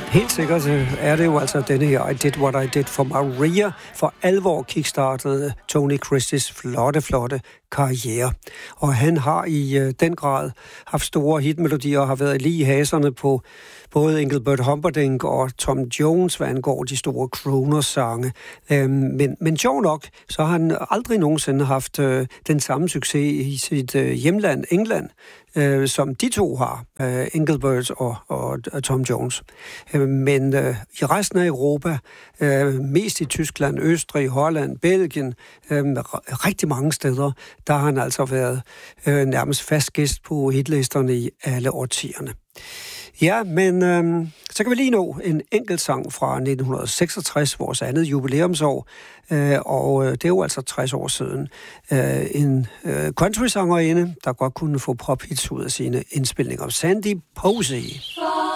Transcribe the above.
Helt sikkert er det jo altså denne her I Did What I Did for Maria for alvor kickstartede Tony Christies flotte karriere. Og han har i den grad haft store hitmelodier og har været lige i haserne på både Engelbert Humperdinck og Tom Jones, hvad angår de store crooner-sange. Men sjov nok, så har han aldrig nogensinde haft den samme succes i sit hjemland, England, som de to har, Engelbert og Tom Jones. Men i resten af Europa, mest i Tyskland, Østrig, Holland, Belgien, rigtig mange steder, der har han altså været nærmest fast gæst på hitlisterne i alle årtierne. Ja, men så kan vi lige nå en enkelt sang fra 1966, vores andet jubilæumsår, og det er jo altså 60 år siden. En country-sangerinde, der godt kunne få pophits ud af sine indspilninger. Sandy Posey.